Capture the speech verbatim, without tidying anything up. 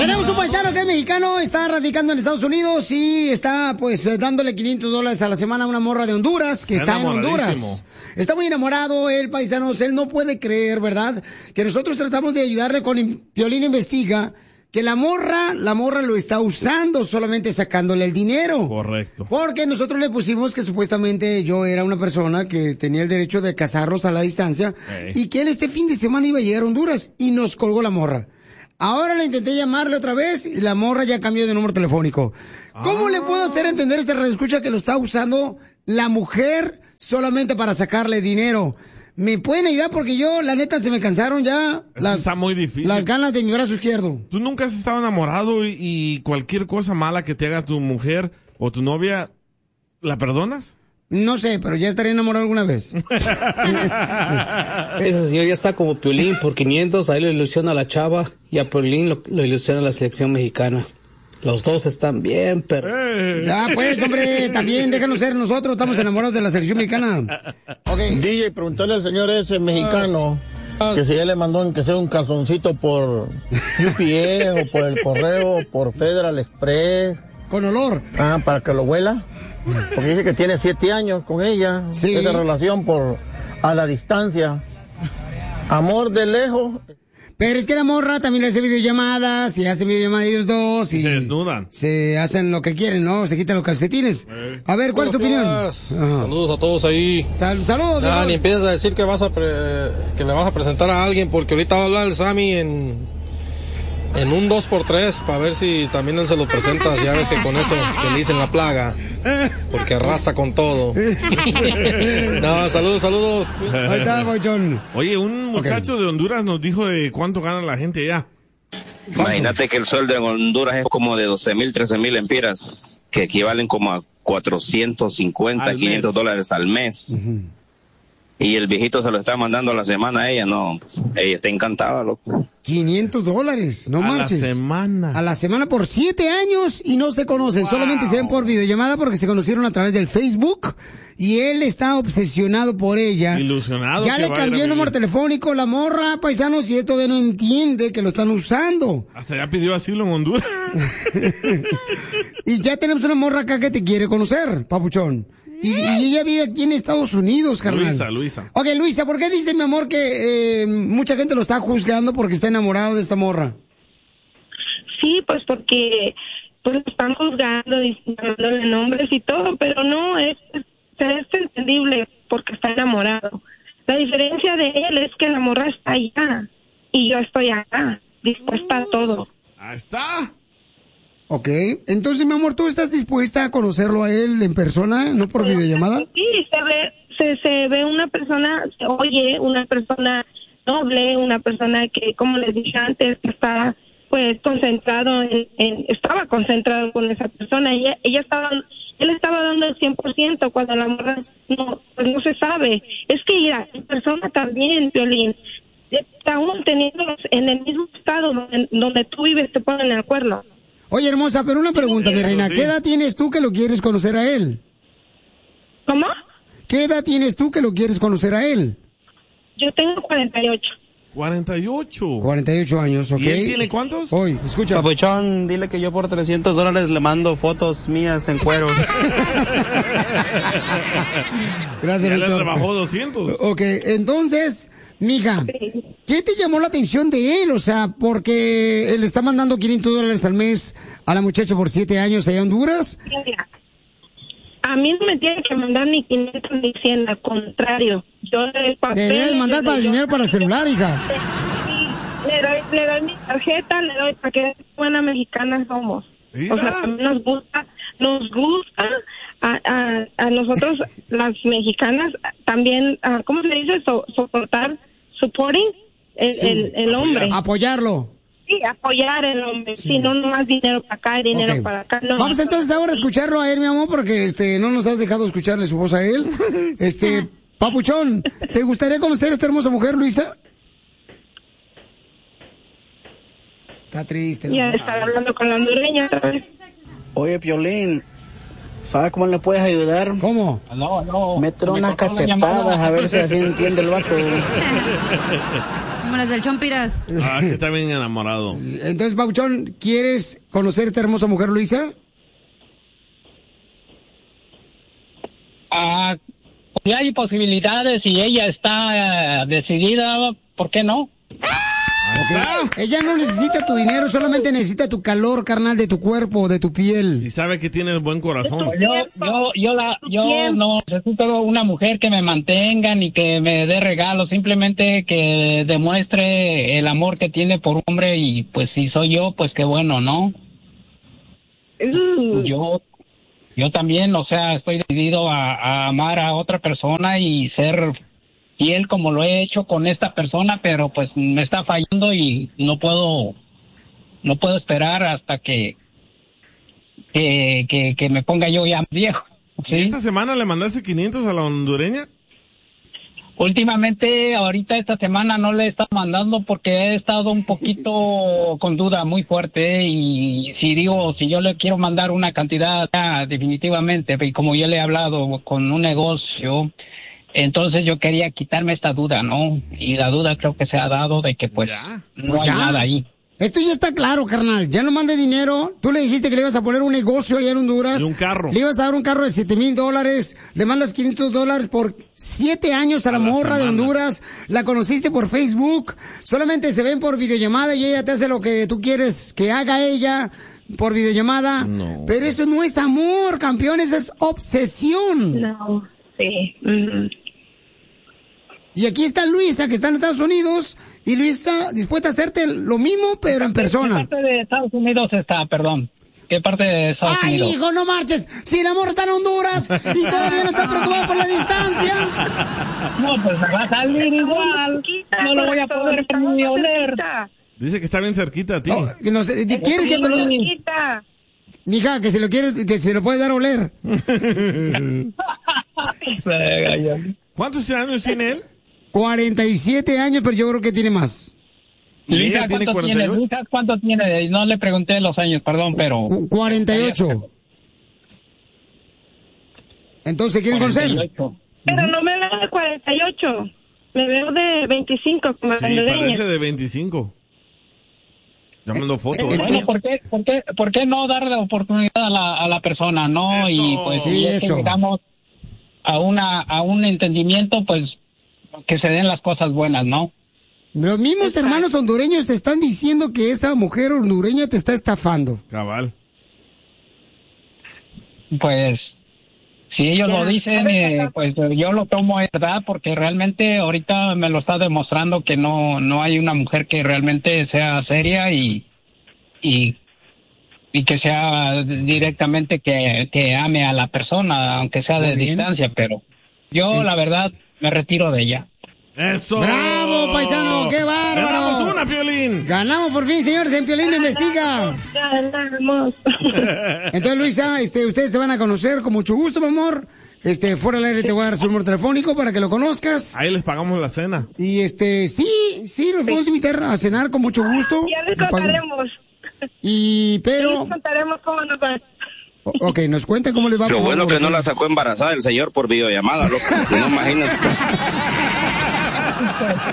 Tenemos un paisano que es mexicano, está radicando en Estados Unidos y está pues eh, dándole quinientos dólares a la semana a una morra de Honduras que está, está en Honduras. Está muy enamorado el paisano, él no puede creer, ¿verdad? Que nosotros tratamos de ayudarle con Piolín Investiga, que la morra, la morra lo está usando solamente sacándole el dinero. Correcto. Porque nosotros le pusimos que supuestamente yo era una persona que tenía el derecho de casarlos a la distancia hey. y que él este fin de semana iba a llegar a Honduras y nos colgó la morra. Ahora le intenté llamarle otra vez y la morra ya cambió de número telefónico. ¿Cómo ah. le puedo hacer entender a este radioescucha que lo está usando la mujer solamente para sacarle dinero? ¿Me pueden ayudar? Porque yo, la neta, se me cansaron ya las, está muy difícil. las ganas de mi brazo izquierdo. ¿Tú nunca has estado enamorado y, y cualquier cosa mala que te haga tu mujer o tu novia, la perdonas? No sé, pero ya estaré enamorado alguna vez. Ese señor ya está como Piolín, por quinientos, a él lo ilusiona a la chava y a Piolín lo, lo ilusiona a la selección mexicana. Los dos están bien, pero... Eh. Ya, pues, hombre, también déjanos ser nosotros, estamos enamorados de la selección mexicana. Okay. D J, preguntarle al señor ese mexicano uh, que si él le mandó que sea un calzoncito por U P S o por el correo, por Federal Express. Con olor. Ah, para que lo huela. Porque dice que tiene siete años con ella. Sí. Esa relación por a la distancia. Amor de lejos. Pero es que la morra también le hace videollamadas y hace videollamadas ellos dos y se desnudan. Se hacen lo que quieren, ¿no? Se quitan los calcetines. Eh. A ver, ¿cuál Buenos es tu días. opinión? Saludos a todos ahí. Sal saludos. Ya, ni empiezas a decir que vas a pre que le vas a presentar a alguien porque ahorita va a hablar el Sammy en en un dos por tres para ver si también él se lo presenta. Ya ves que con eso que le dicen la plaga. Porque arrasa con todo. No, saludos, saludos. Ahí está, Bochón. Oye, un muchacho okay. de Honduras nos dijo de cuánto gana la gente allá. Imagínate que el sueldo en Honduras es como de doce mil, trece mil empiras, que equivalen como a cuatrocientos cincuenta, al quinientos mes. Dólares al mes. Uh-huh. Y el viejito se lo está mandando a la semana a ella, no, pues, ella está encantada, loco. quinientos dólares, no marches. A la semana. A la semana por siete años y no se conocen, wow. Solamente se ven por videollamada porque se conocieron a través del Facebook y él está obsesionado por ella. Ilusionado. Ya le cambió el número telefónico, la morra, paisanos, y él todavía no entiende que lo están usando. Hasta ya pidió asilo en Honduras. Y ya tenemos una morra acá que te quiere conocer, papuchón. Y, y ella vive aquí en Estados Unidos, carnal. Luisa, Luisa. Ok, Luisa, ¿por qué dice, mi amor, que eh, mucha gente lo está juzgando porque está enamorado de esta morra? Sí, pues porque pues lo están juzgando, llamándole nombres y todo, pero no, es, es, es entendible porque está enamorado. La diferencia de él es que la morra está allá y yo estoy acá, dispuesta a todo. Ahí está. Ok, entonces, mi amor, ¿tú estás dispuesta a conocerlo a él en persona, no por videollamada? Sí, se ve, se, se ve una persona, se oye una persona noble, una persona que, como les dije antes, que está, pues, concentrado en, en estaba concentrado con esa persona, ella, ella estaba, él estaba dando el cien por ciento cuando la morra no, pues no se sabe. Es que, mira, en persona también, Piolín, aún teniéndolos en el mismo estado donde, donde tú vives, te ponen de acuerdo. Oye, hermosa, pero una pregunta, mi reina. ¿Qué edad tienes tú que lo quieres conocer a él? ¿Cómo? ¿Qué edad tienes tú que lo quieres conocer a él? Yo tengo cuarenta y ocho. cuarenta y ocho. cuarenta y ocho años, ¿ok? ¿Y él tiene cuántos? Hoy, escucha. Papuchón, dile que yo por trescientos dólares le mando fotos mías en cueros. Gracias, ya le rebajó doscientos. Ok, entonces, mija, ¿qué te llamó la atención de él? O sea, porque él está mandando quinientos dólares al mes a la muchacha por siete años allá en Honduras. Mira, a mí no me tiene que mandar ni quinientos ni cien, al contrario. Yo le doy papel. Te debes mandar para yo, dinero para el celular, hija. Le doy, le doy mi tarjeta, le doy para que buena mexicana somos. ¿Mira? O sea, también nos gusta, nos gusta a, a, a nosotros las mexicanas también, uh, ¿cómo se dice? So, soportar, supporting el, sí, el, el hombre. Apoyarlo. Sí, apoyar el hombre. Sí, sí no, no más dinero para acá, dinero okay. para acá. No, Vamos entonces ahora a escucharlo a él, mi amor, porque este no nos has dejado escucharle su voz a él. Este, papuchón, ¿te gustaría conocer a esta hermosa mujer, Luisa? Está triste. Ya ¿no? Está hablando con la hondureña otra vez. Oye, Piolín, ¿sabes cómo le puedes ayudar? ¿Cómo? No, no. Métele unas cachetadas a ver si así entiende el vato. Como las del Chompiras. Ah, que está bien enamorado. Entonces, Pauchón, ¿quieres conocer a esta hermosa mujer, Luisa? Ah, si hay posibilidades y ella está uh, decidida, ¿por qué no? Okay. Ella no necesita tu dinero, solamente necesita tu calor, carnal, de tu cuerpo, de tu piel. Y sabe que tienes buen corazón. Yo, yo, yo, la, yo no necesito una mujer que me mantenga ni que me dé regalos, simplemente que demuestre el amor que tiene por un hombre y pues si soy yo, pues qué bueno, ¿no? Uh. Yo, yo también, o sea, estoy decidido a, a amar a otra persona y ser fiel como lo he hecho con esta persona, pero pues me está fallando y no puedo no puedo esperar hasta que que, que, que me ponga yo ya viejo. ¿Sí? ¿Y esta semana le mandaste quinientos a la hondureña? Últimamente, ahorita esta semana no le he estado mandando porque he estado un poquito con duda muy fuerte y si digo, si yo le quiero mandar una cantidad, ya, definitivamente, y como yo le he hablado con un negocio, entonces yo quería quitarme esta duda, ¿no? Y la duda creo que se ha dado de que pues ya. no pues hay ya. nada ahí. Esto ya está claro, carnal. Ya no mande dinero. Tú le dijiste que le ibas a poner un negocio allá en Honduras. Y un carro. Le ibas a dar un carro de siete mil dólares. Le mandas quinientos dólares por siete años a la, a la morra semana. de Honduras. La conociste por Facebook. Solamente se ven por videollamada y ella te hace lo que tú quieres que haga ella por videollamada. No. Pero eso no es amor, campeón. Eso es obsesión. No, sí. Mm-hmm. Y aquí está Luisa, que está en Estados Unidos, y Luisa dispuesta a hacerte lo mismo, pero en persona. ¿Qué parte de Estados Unidos está, perdón? ¿Qué parte de Estados Ay, Unidos? Ay, hijo, no marches. Si el amor está en Honduras y todavía no está preocupado por la distancia. No, pues me va a salir igual. No lo voy a poder ni oler. Dice que está bien cerquita a ti. Oh, no sé, ¿quiere que te lo dé? Mija, que se lo quieres, que se lo puede dar a oler. ¿Cuántos años tiene él? cuarenta y siete años, pero yo creo que tiene más. ¿Y ella tiene cuarenta y ocho? ¿Cuánto tiene? No le pregunté los años, perdón, pero... cuarenta y ocho. Entonces, ¿quieren conocer? Pero no me veo de cuarenta y ocho. Me veo de veinticinco. Como sí, parece de veinticinco. Ya mandó fotos. Eh, bueno, ¿por qué, por, qué, ¿por qué no darle oportunidad a la, a la persona, no? Eso. Y pues, sí, si es eso. que llegamos a, una, a un entendimiento, pues... que se den las cosas buenas, ¿no? Los mismos Exacto. hermanos hondureños te están diciendo que esa mujer hondureña te está estafando. Cabal. Pues, si ellos ya. lo dicen, eh, pues yo lo tomo en verdad, porque realmente ahorita me lo está demostrando que no no hay una mujer que realmente sea seria y y, y que sea directamente que, que ame a la persona, aunque sea Muy de bien. distancia, pero yo sí. la verdad me retiro de ella. ¡Eso! ¡Bravo, paisano! ¡Qué bárbaro! ¡Ganamos una, Piolín! ¡Ganamos por fin, señores! En Piolín Investiga. ¡Ganamos! Entonces, Luisa, este, ustedes se van a conocer con mucho gusto, mi amor. Este, fuera del aire te voy a dar su número telefónico para que lo conozcas. Ahí les pagamos la cena. Y este, sí, sí, los sí. podemos invitar a cenar con mucho gusto. Ya les contaremos. Y, pero... Ya les contaremos cómo nos va. Ok, nos cuenta cómo les va. Lo bueno que no la sacó embarazada el señor por videollamada, loco. No imagínate.